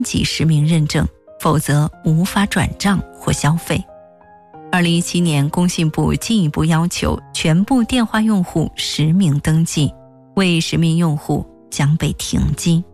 级实名认证，否则无法转账或消费。2017年，工信部进一步要求全部电话用户实名登记，未实名用户将被停机。